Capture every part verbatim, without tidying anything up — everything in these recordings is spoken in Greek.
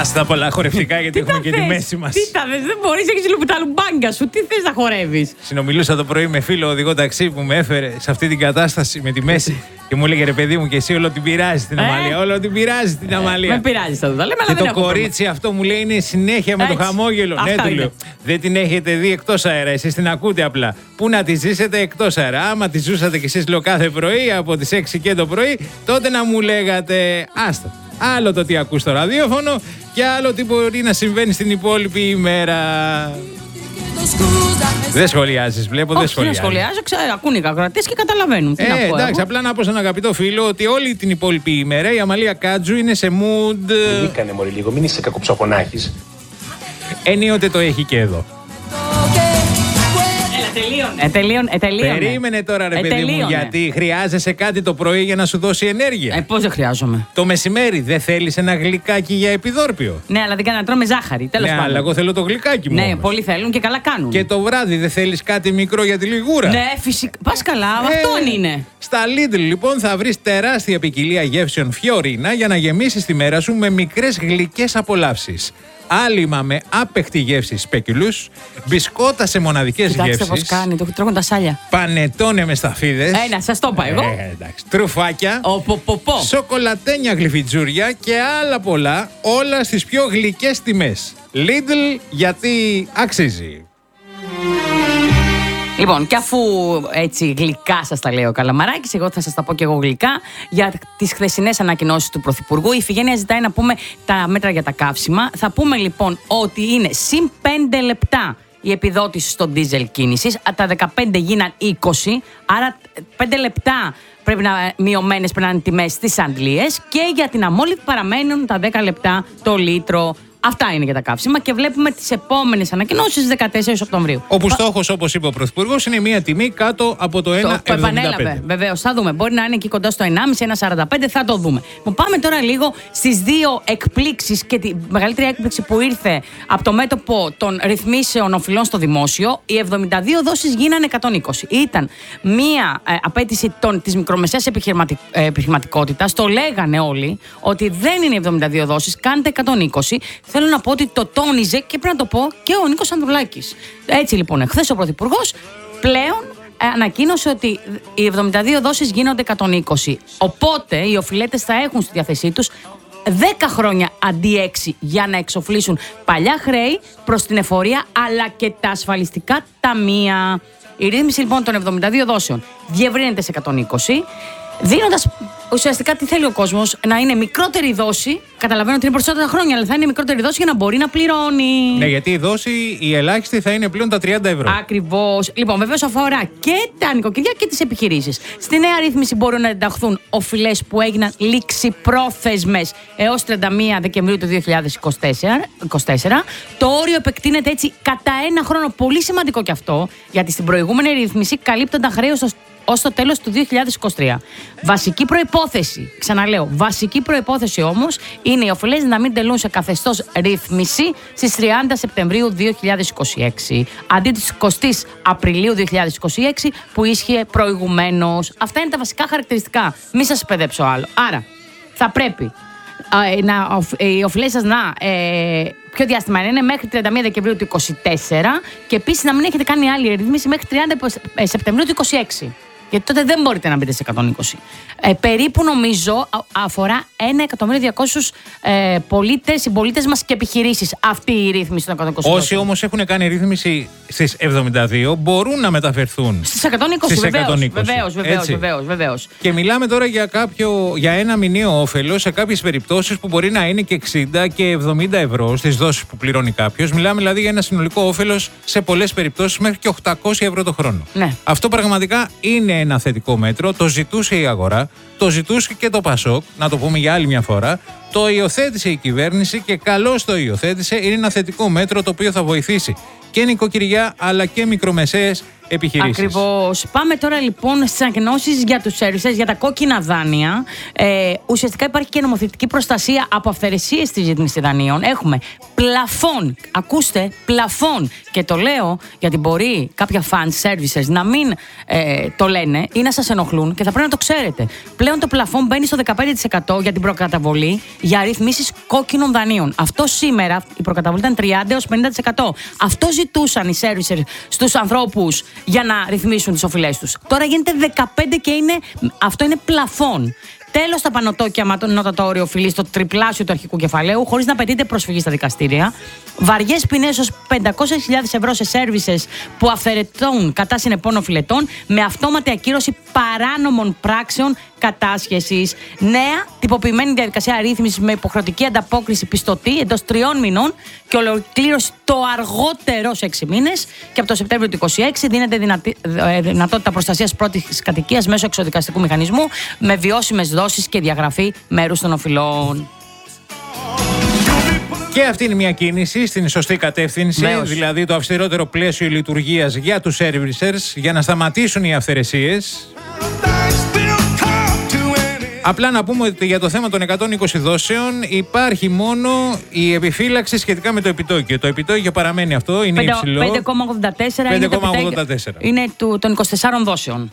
Άστα πολλά χορευτικά γιατί έχουμε και τη μέση μας. Τι τα θες, δεν μπορείς, έχεις λίγο τα λουμπάγκα σου. Τι θες να χορεύεις? Συνομιλούσα το πρωί με φίλο οδηγό ταξί που με έφερε σε αυτή την κατάσταση με τη μέση και μου έλεγε ρε παιδί μου, και εσύ όλο την πειράζει την Αμαλία. Όλο την πειράζει την Αμαλία. Με πειράζει, θα το λέμε, αλλά και δεν το κορίτσι αυτό μου λέει είναι συνέχεια με το χαμόγελο. Ναι, του λέω. Δεν την έχετε δει εκτός αέρα, εσείς την ακούτε απλά. Πού να τη ζήσετε εκτός αέρα? Άμα τη ζούσατε κι εσείς, λέω, κάθε πρωί από τις έξι και το πρωί, τότε να μου λέγατε άστα. Άλλο το τι ακούς στο ραδιόφωνο και άλλο τι μπορεί να συμβαίνει στην υπόλοιπη ημέρα. Δεν σχολιάζεις, βλέπω, δεν σχολιάζεις. Δεν σχολιάζω, ξέρω, ακούνε οι ακροατές και καταλαβαίνουν. Τι ε, να πω, εντάξει, εγώ. απλά να πω στον αγαπητό φίλο ότι όλη την υπόλοιπη ημέρα η Αμαλία Κάτζου είναι σε mood. Μην κάνε μωρή λίγο, μην είσαι κακοψοχονάκης. Ενίοτε το έχει και εδώ. Ε, τελείωνε, ε, τελείωνε. Περίμενε τώρα, ρε ε, παιδί μου, γιατί χρειάζεσαι κάτι το πρωί για να σου δώσει ενέργεια. Ε, πώς δεν χρειάζομαι? Το μεσημέρι δεν θέλεις ένα γλυκάκι για επιδόρπιο? Ναι, αλλά δεν κάνω να τρώμε ζάχαρη. Τέλος ναι, πάντων. αλλά εγώ θέλω το γλυκάκι μου. Ναι, όμως. πολλοί θέλουν και καλά κάνουν. Και το βράδυ δεν θέλεις κάτι μικρό για τη λιγούρα? Ναι, φυσικά. Πας καλά, ε, αυτόν είναι. Στα Lidl λοιπόν θα βρεις τεράστια ποικιλία γεύσεων Φιωρίνα για να γεμίσεις τη μέρα σου με μικρές γλυκές απολαύσεις. Άλυμα με άπεχτη γεύση σπέκουλους, μπισκότα σε μοναδικές γεύσεις. Κοιτάξτε πώς κάνει, το τρώγουν τα σάλια. Πανετόνε με σταφίδες. Ένα, σας το είπα εγώ. Ε, εντάξει. Τρουφάκια. Ο, πο, πο, πο. Σοκολατένια γλυφιτζούρια και άλλα πολλά, όλα στις πιο γλυκές τιμές. Lidl, γιατί αξίζει. Λοιπόν, και αφού έτσι γλυκά σας τα λέει ο Καλαμαράκης, εγώ θα σας τα πω και εγώ γλυκά για τις χθεσινές ανακοινώσεις του Πρωθυπουργού. Η Ιφηγένεια ζητάει να πούμε τα μέτρα για τα καύσιμα. Θα πούμε λοιπόν ότι είναι συν πέντε λεπτά η επιδότηση στο ντίζελ κίνησης. Τα δεκαπέντε γίναν είκοσι, άρα πέντε λεπτά πρέπει να μειωμένες πρέπει να είναι τιμές στις αντλίες. Και για την αμόλυβη παραμένουν τα δέκα λεπτά το λίτρο. Αυτά είναι για τα καύσιμα και βλέπουμε τις επόμενες ανακοινώσεις δεκατέσσερις Οκτωβρίου. Όπου στόχος, όπως είπε ο Πρωθυπουργός, είναι μια τιμή κάτω από το ένα Το εβδομήντα πέντε. επανέλαβε, βεβαίως. Θα δούμε. Μπορεί να είναι εκεί κοντά στο ενάμιση, ένα σαράντα πέντε, θα το δούμε. Μου πάμε τώρα λίγο στις δύο εκπλήξεις και τη μεγαλύτερη έκπληξη που ήρθε από το μέτωπο των ρυθμίσεων οφειλών στο δημόσιο. Οι εβδομήντα δύο δόσεις γίνανε εκατόν είκοσι. Ήταν μία ε, απέτηση των, της μικρομεσαίας επιχειρηματικ, ε, επιχειρηματικότητας. Το λέγανε όλοι ότι δεν είναι εβδομήντα δύο δόσεις, κάντε εκατόν είκοσι. Θέλω να πω ότι το τόνιζε και πρέπει να το πω και ο Νίκος Ανδρουλάκης. Έτσι λοιπόν, εχθές ο Πρωθυπουργός πλέον ε, ανακοίνωσε ότι οι εβδομήντα δύο δόσεις γίνονται εκατόν είκοσι. Οπότε οι οφειλέτες θα έχουν στη διάθεσή τους δέκα χρόνια αντί έξι για να εξοφλήσουν παλιά χρέη προς την εφορία αλλά και τα ασφαλιστικά ταμεία. Η ρύθμιση λοιπόν των εβδομήντα δύο δόσεων διευρύνεται σε εκατόν είκοσι, δίνοντας ουσιαστικά τι θέλει ο κόσμος, να είναι μικρότερη η δόση. Καταλαβαίνω ότι είναι περισσότερα χρόνια, αλλά θα είναι μικρότερη η δόση για να μπορεί να πληρώνει. Ναι, γιατί η δόση, η ελάχιστη θα είναι πλέον τα τριάντα ευρώ. Ακριβώς. Λοιπόν, βεβαίως αφορά και τα νοικοκυριά και τις επιχειρήσεις. Στη νέα ρύθμιση μπορούν να ενταχθούν οφειλές που έγιναν ληξιπρόθεσμες έως τριάντα μία Δεκεμβρίου του δύο χιλιάδες είκοσι τέσσερα. Το όριο επεκτείνεται έτσι κατά ένα χρόνο. Πολύ σημαντικό και αυτό, γιατί στην προηγούμενη ρύθμιση καλύπτονταν χρέη ως το τέλος του δύο χιλιάδες είκοσι τρία. Βασική προϋπόθεση, ξαναλέω, βασική προϋπόθεση όμως είναι οι οφειλές να μην τελούν σε καθεστώς ρύθμιση στις τριάντα Σεπτεμβρίου δύο χιλιάδες είκοσι έξι, αντί της εικοστής Απριλίου δύο χιλιάδες είκοσι έξι που ίσχυε προηγουμένως. Αυτά είναι τα βασικά χαρακτηριστικά. Μην σας παιδέψω άλλο. Άρα, θα πρέπει να, οι οφειλές σας να... Ε, ποιο διάστημα είναι, είναι μέχρι τριάντα μία Δεκεμβρίου του είκοσι τέσσερα και επίσης να μην έχετε κάνει άλλη ρύθμιση μέχρι τριάντα Σεπτεμβρίου του είκοσι έξι. Γιατί τότε δεν μπορείτε να μπείτε σε εκατόν είκοσι. Ε, περίπου νομίζω αφορά ένα εκατομμύριο διακόσιους ε, πολίτες, συμπολίτες μας και επιχειρήσεις αυτή η ρύθμιση των εκατόν είκοσι. Όσοι όμως έχουν κάνει ρύθμιση στις εβδομήντα δύο μπορούν να μεταφερθούν στις εκατόν είκοσι. Στις βεβαίως, εκατόν είκοσι. Βεβαίως, βεβαίως, βεβαίως, βεβαίως. Και μιλάμε τώρα για, κάποιο, για ένα μηνιαίο όφελο σε κάποιες περιπτώσεις που μπορεί να είναι και εξήντα και εβδομήντα ευρώ στις δόσεις που πληρώνει κάποιος. Μιλάμε δηλαδή για ένα συνολικό όφελος σε πολλές περιπτώσεις μέχρι και οκτακόσια ευρώ το χρόνο. Ναι. Αυτό πραγματικά είναι ένα θετικό μέτρο. Το ζητούσε η αγορά, το ζητούσε και το Πασόκ, να το πούμε για άλλη μια φορά. Το υιοθέτησε η κυβέρνηση και καλώς το υιοθέτησε. Είναι ένα θετικό μέτρο το οποίο θα βοηθήσει και νοικοκυριά αλλά και μικρομεσαίες επιχειρήσεις. Ακριβώς. Πάμε τώρα λοιπόν στις ανακοινώσεις για τους services, για τα κόκκινα δάνεια. Ε, ουσιαστικά υπάρχει και νομοθετική προστασία από αυθαιρεσίες στη ζήτηση δανείων. Έχουμε πλαφόν. Ακούστε, πλαφόν. Και το λέω γιατί μπορεί κάποια fund services να μην ε, το λένε ή να σας ενοχλούν και θα πρέπει να το ξέρετε. Πλέον το πλαφόν μπαίνει στο δεκαπέντε τοις εκατό για την προκαταβολή για ρυθμίσεις κόκκινων δανείων. Αυτό σήμερα η προκαταβολή ήταν τριάντα έως πενήντα τοις εκατό. Αυτό ζητούσαν οι services στους ανθρώπους για να ρυθμίσουν τις οφειλές τους. Τώρα γίνεται δεκαπέντε και είναι, αυτό είναι πλαφόν. Τέλος, τα πανωτόκια νοτατόριο οφειλή στο τριπλάσιο του αρχικού κεφαλαίου, χωρίς να απαιτείται προσφυγή στα δικαστήρια. Βαριές ποινές ως πεντακόσιες χιλιάδες ευρώ σε services που αυθαιρετούν κατά συνεπών οφειλετών με αυτόματη ακύρωση παράνομων πράξεων κατάσχεσης. Νέα τυποποιημένη διαδικασία αρρύθμισης με υποχρεωτική ανταπόκριση πιστωτή εντός τριών μηνών και ολοκλήρωση το αργότερο σε έξι μήνες. Και από το Σεπτέμβριο του είκοσι έξι δίνεται δυνατή, ε, δυνατότητα προστασίας πρώτης κατοικίας μέσω εξοδικαστικού μηχανισμού με βιώσιμες δόσεις και διαγραφή μέρους των οφειλών. Και αυτή είναι μια κίνηση στην σωστή κατεύθυνση, Μέως. δηλαδή το αυστηρότερο πλαίσιο λειτουργίας για τους servicers για να σταματήσουν οι αυθαιρεσίες. Απλά να πούμε ότι για το θέμα των εκατόν είκοσι δόσεων υπάρχει μόνο η επιφύλαξη σχετικά με το επιτόκιο. Το επιτόκιο παραμένει αυτό, είναι υψηλό. πέντε κόμμα ογδόντα τέσσερα πέντε κόμμα ογδόντα τέσσερα. Είναι, είναι του, των είκοσι τεσσάρων δόσεων.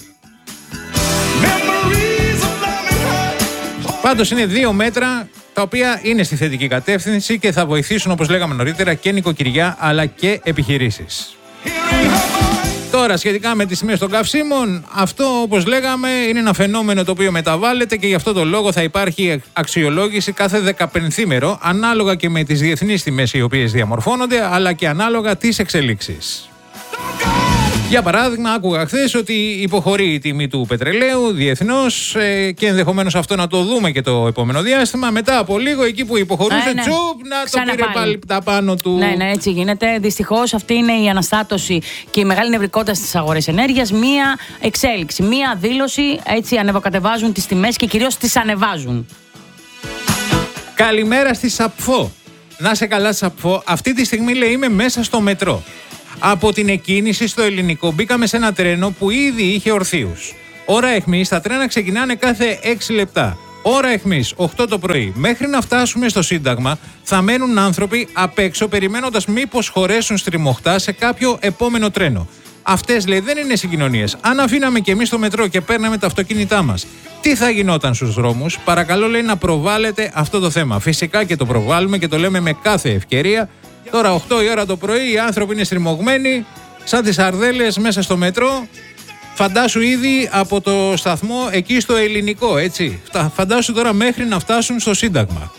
Πάντως είναι δύο μέτρα τα οποία είναι στη θετική κατεύθυνση και θα βοηθήσουν, όπως λέγαμε νωρίτερα, και νοικοκυριά αλλά και επιχειρήσεις. Τώρα, σχετικά με τις τιμές των καυσίμων, αυτό, όπως λέγαμε, είναι ένα φαινόμενο το οποίο μεταβάλλεται και γι' αυτό το λόγο θα υπάρχει αξιολόγηση κάθε δεκαπενθήμερο, ανάλογα και με τις διεθνείς τιμές οι οποίες διαμορφώνονται, αλλά και ανάλογα τις εξελίξεις. Για παράδειγμα, άκουγα χθες ότι υποχωρεί η τιμή του πετρελαίου διεθνώς ε, και ενδεχομένως αυτό να το δούμε και το επόμενο διάστημα. Μετά από λίγο, εκεί που υποχωρούσε, ε, ναι. τσουπ, να Ξαναπάλι. το πήρε πάλι τα πάνω του. Ναι, ναι, έτσι γίνεται. Δυστυχώς αυτή είναι η αναστάτωση και η μεγάλη νευρικότητα στις αγορές ενέργειας. Μία εξέλιξη, μία δήλωση, έτσι ανεβοκατεβάζουν τις τιμές και κυρίως τις ανεβάζουν. Καλημέρα στη Σαπφό. Να σε καλά, Σαπφό. Αυτή τη στιγμή, λέει, είμαι μέσα στο μετρό. Από την εκκίνηση στο ελληνικό μπήκαμε σε ένα τρένο που ήδη είχε ορθίους. Ώρα εχμής, τα τρένα ξεκινάνε κάθε έξι λεπτά. Ώρα εχμής, οκτώ το πρωί. Μέχρι να φτάσουμε στο Σύνταγμα θα μένουν άνθρωποι απ' έξω περιμένοντας μήπως χωρέσουν στριμωχτά σε κάποιο επόμενο τρένο. Αυτές, λέει, δεν είναι συγκοινωνίες. Αν αφήναμε κι εμείς το μετρό και παίρναμε τα αυτοκίνητά μας, τι θα γινόταν στους δρόμους? Παρακαλώ, λέει, να προβάλλετε αυτό το θέμα. Φυσικά και το προβάλλουμε και το λέμε με κάθε ευκαιρία. Τώρα οκτώ η ώρα το πρωί, οι άνθρωποι είναι στριμωγμένοι σαν τις σαρδέλες μέσα στο μετρό. Φαντάσου ήδη από το σταθμό εκεί στο ελληνικό, έτσι. Φαντάσου τώρα μέχρι να φτάσουν στο Σύνταγμα.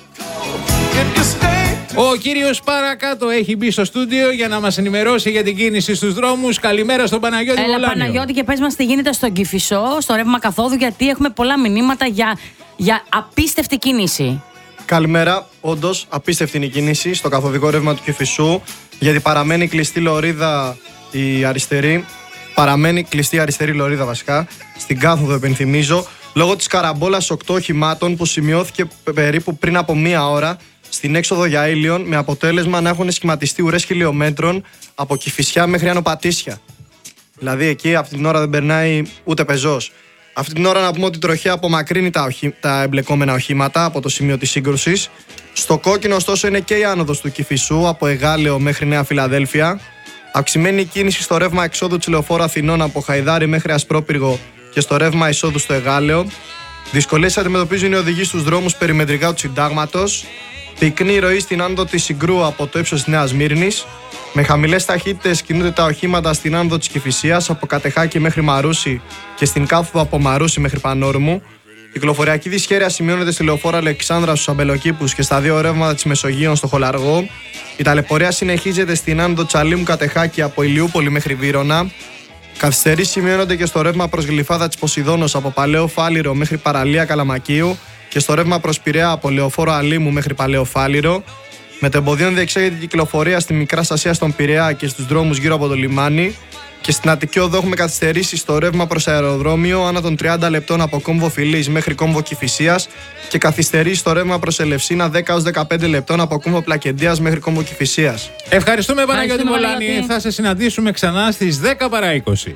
Ο κύριος παρακάτω έχει μπει στο στούντιο για να μας ενημερώσει για την κίνηση στους δρόμους. Καλημέρα στον Παναγιώτη Βολάνιο. Έλα Παναγιώτη, και πες μας τι γίνεται στον Κηφισό, στο ρεύμα καθόδου, γιατί έχουμε πολλά μηνύματα για, για απίστευτη κίνηση. Καλημέρα. Όντως, απίστευτη είναι η κίνηση στο καθοδικό ρεύμα του Κηφισού, γιατί παραμένει κλειστή λωρίδα η αριστερή. Παραμένει κλειστή η αριστερή λωρίδα βασικά, στην κάθοδο, επενθυμίζω, λόγω της καραμπόλας οκτώ οχημάτων που σημειώθηκε περίπου πριν από μία ώρα στην έξοδο για Ήλιον, με αποτέλεσμα να έχουν σχηματιστεί ουρές χιλιόμετρων από Κηφισιά μέχρι Άνω Πατήσια. Δηλαδή εκεί αυτή την ώρα δεν περνάει ούτε πεζός. Αυτή την ώρα να πούμε ότι η τροχέα απομακρύνει τα, οχή, τα εμπλεκόμενα οχήματα από το σημείο της σύγκρουσης. Στο κόκκινο, ωστόσο, είναι και η άνοδος του Κηφισού από Εγάλεο μέχρι Νέα Φιλαδέλφια. Αυξημένη κίνηση στο ρεύμα εξόδου της Λεωφόρου Αθηνών από Χαϊδάρι μέχρι Ασπρόπυργο και στο ρεύμα εισόδου στο Εγάλεο. Δυσκολίες αντιμετωπίζουν οι οδηγοί στους δρόμους περιμετρικά του Συντάγματος. Πυκνή ροή στην άνοδο της Συγκρού από το ύψος της Νέας Σμύρνης. Με χαμηλές ταχύτητες κινούνται τα οχήματα στην άνοδο της Κηφισίας από Κατεχάκη μέχρι Μαρούσι και στην κάθοδο από Μαρούσι μέχρι Πανόρμου. Κυκλοφοριακή δυσχέρεια σημειώνεται στη Λεωφόρο Αλεξάνδρα στους Αμπελοκήπους και στα δύο ρεύματα της Μεσογείων στο Χολαργό. Η ταλαιπωρία συνεχίζεται στην άνοδο Τσαλίμου Κατεχάκη από Ηλιούπολη μέχρι Βύρωνα. Καθυστερήσεις σημειώνονται και στο ρεύμα προς Γλυφάδα της Ποσειδώνος από Παλαιό Φάληρο μέχρι Παραλία Καλαμακίου και στο ρεύμα προς Πειραιά από Λεωφόρο Αλήμου μέχρι Παλαιό Φάληρο. Μετεμποδίων διεξάγεται η κυκλοφορία στη Μικρά Αστασία στον Πειραιά και στους δρόμους γύρω από το λιμάνι. Και στην Αττική Οδό έχουμε καθυστερήσει στο ρεύμα προς αεροδρόμιο ανά των τριάντα λεπτών από κόμβο Φιλής μέχρι κόμβο Κηφισίας και καθυστερήσει στο ρεύμα προς Ελευσίνα δέκα έως δεκαπέντε λεπτών από κόμβο Πλακεντίας μέχρι κόμβο Κηφισίας. Ευχαριστούμε Παναγιώτη Βολάνη. Θα σε συναντήσουμε ξανά στις δέκα παρά είκοσι.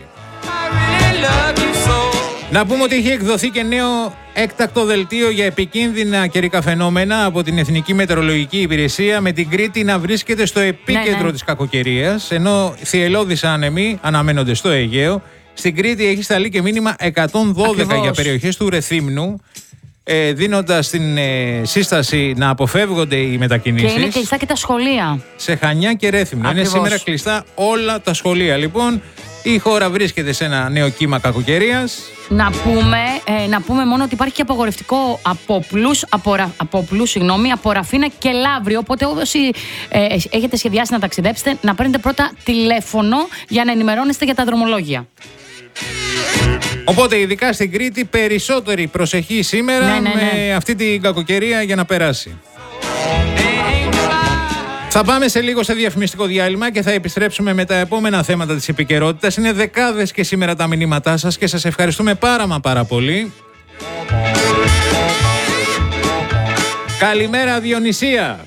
Να πούμε ότι έχει εκδοθεί και νέο έκτακτο δελτίο για επικίνδυνα καιρικά φαινόμενα από την Εθνική Μετεωρολογική Υπηρεσία, με την Κρήτη να βρίσκεται στο επίκεντρο ναι, ναι. της κακοκαιρίας, ενώ θυελλώδεις άνεμοι αναμένονται στο Αιγαίο. Στην Κρήτη έχει σταλεί και μήνυμα εκατόν δώδεκα Ακριβώς. για περιοχές του Ρεθύμνου, ε, δίνοντας την ε, σύσταση να αποφεύγονται οι μετακινήσεις. Και είναι κλειστά και τα σχολεία. Σε Χανιά και Ρέθυμνο. Είναι σήμερα κλειστά όλα τα σχολεία. Λοιπόν, η χώρα βρίσκεται σε ένα νέο κύμα κακοκαιρίας. Να πούμε, ε, να πούμε μόνο ότι υπάρχει και απογορευτικό από πλούς, από, από, πλούς, συγγνώμη, από Ραφίνα και Λαύριο. Οπότε όσοι ε, έχετε σχεδιάσει να ταξιδέψετε, να παίρνετε πρώτα τηλέφωνο για να ενημερώνεστε για τα δρομολόγια. Οπότε ειδικά στην Κρήτη περισσότερη προσοχή σήμερα ναι, ναι, ναι. με αυτή την κακοκαιρία για να περάσει. Θα πάμε σε λίγο σε διαφημιστικό διάλειμμα και θα επιστρέψουμε με τα επόμενα θέματα της επικαιρότητας. Είναι δεκάδες και σήμερα τα μηνύματά σας και σας ευχαριστούμε πάρα μα πάρα πολύ. Καλημέρα Διονυσία.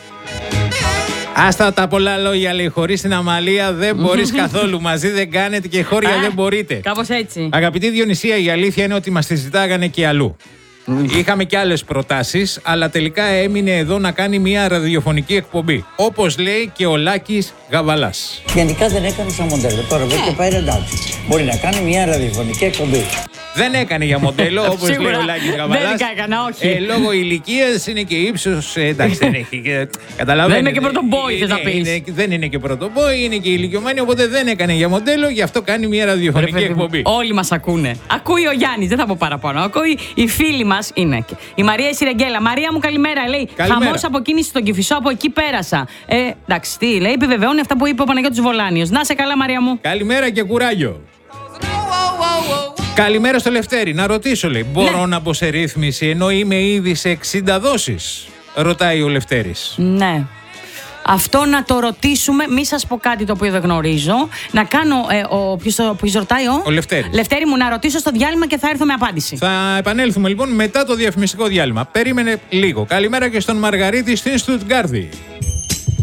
Άστα τα πολλά λόγια, λέει, χωρίς την Αμαλία δεν μπορείς καθόλου, μαζί δεν κάνετε και χώρια δεν μπορείτε. Κάπως έτσι. Αγαπητή Διονυσία, η αλήθεια είναι ότι μας τη ζητάγανε και αλλού. Είχαμε και άλλες προτάσεις, αλλά τελικά έμεινε εδώ να κάνει μια ραδιοφωνική εκπομπή. Όπως λέει και ο Λάκης Γαβαλάς. Γενικά δεν έκανε σαν μοντέλο. Τώρα βέβαια και πάει εντάξει. Μπορεί να κάνει μια ραδιοφωνική εκπομπή. Δεν έκανε για μοντέλο, όπως λέει ο Λάκης Γαβαλάς. Δεν έκανα, όχι. Ε, λόγω ηλικίας είναι και ύψος. Ε, εντάξει, δεν έχει. Καταλαβαίνετε. Δεν είναι και πρωτομπόη, θες να πεις. Δεν είναι και πρωτομπόη, είναι και ηλικιωμένη, οπότε δεν έκανε για μοντέλο, γι' αυτό κάνει μια ραδιοφωνική εκπομπή. Όλοι μας ακούνε. Ακούει ο Γιάννης, δεν θα πω παραπάνω. Ακούει η φίλη μας είναι. Η Μαρία Σιρεγγέλα. Μαρία μου, καλημέρα. Λέει χαμός αποκίνηση στον Κηφισό, από εκεί πέρασα. Ε, εντάξει, τι λέει, επιβεβαιώνει αυτά που είπε ο Παναγιώτης Βολάνιος. Να σε καλά, Μαρία μου. Καλημέρα και κουράγιο. Καλημέρα στο Λευτέρη. Να ρωτήσω, λέει, μπορώ ναι. να μπω σε ρύθμιση ενώ είμαι ήδη σε εξήντα δόσεις? Ρωτάει ο Λευτέρης. Ναι. Αυτό να το ρωτήσουμε, μη σας πω κάτι το οποίο δεν γνωρίζω. Να κάνω. Ε, ο, ποιος, το, ποιος ρωτάει, ο, ο Λευτέρης. Λευτέρη μου, να ρωτήσω στο διάλειμμα και θα έρθω με απάντηση. Θα επανέλθουμε λοιπόν μετά το διαφημιστικό διάλειμμα. Περίμενε λίγο. Καλημέρα και στον Μαργαρίτη στην Στουτγκάρδη.